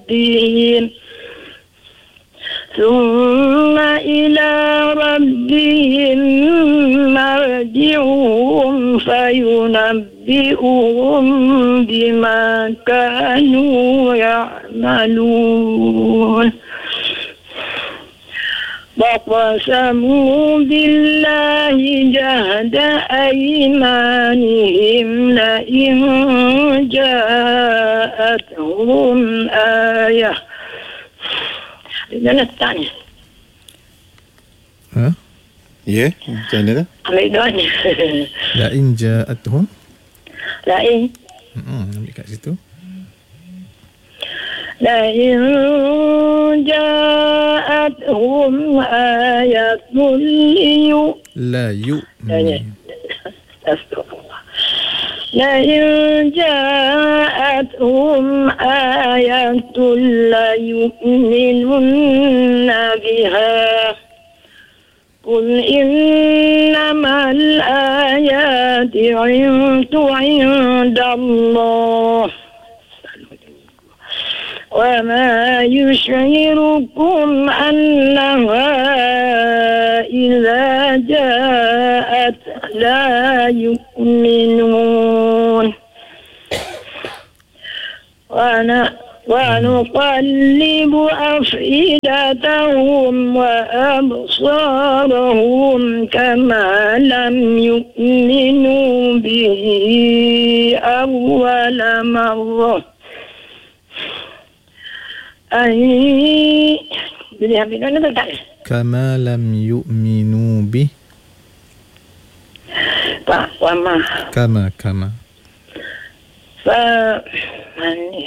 ربهم ثم إلى ربهم مرجعهم فينبئهم بما كانوا يعملون وقسموا بالله جهد أيمانهم لئن جاءتهم آية. Mana tanya? Ya, macam mana dah? Ambil doanya. La'in ja'atuhum. La'in. Ambil kat situ. لئن جاءتهم آية La لئن جاءتهم آية ليؤمنن بها قل إنما الآيات عند الله وما يشعركم أنها إذا جاءت لا يؤمنون ونقلب أفئدتهم وأبصارهم كما لم يؤمنوا به أول مرة kama lam yu'minu bih. Pak, wama. Kama.